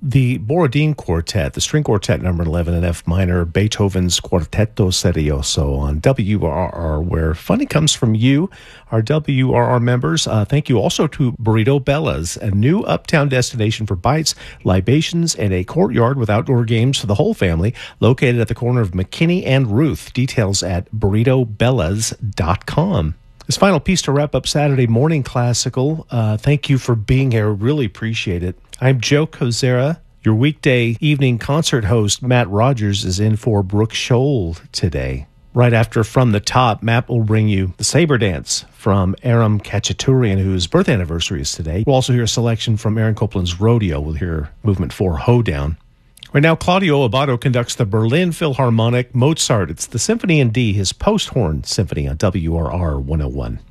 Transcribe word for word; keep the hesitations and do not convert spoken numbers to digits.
The Borodin Quartet, the string quartet number eleven in F minor, Beethoven's Quartetto Serioso on W R R, where funny comes from you, our W R R members. Uh, thank you also to Burrito Bella's, a new uptown destination for bites, libations, and a courtyard with outdoor games for the whole family, located at the corner of McKinney and Ruth. Details at burrito bellas dot com. This final piece to wrap up Saturday Morning Classical. Uh, thank you for being here. Really appreciate it. I'm Joe Kozera. Your weekday evening concert host, Matt Rogers, is in for Brooke Scholl today. Right after From the Top, Matt will bring you the Saber Dance from Aram Khachaturian, whose birth anniversary is today. We'll also hear a selection from Aaron Copland's Rodeo. We'll hear Movement four, Hoedown. Right now, Claudio Abbado conducts the Berlin Philharmonic Mozart. It's the Symphony in D, his post-horn symphony on W R R one oh one.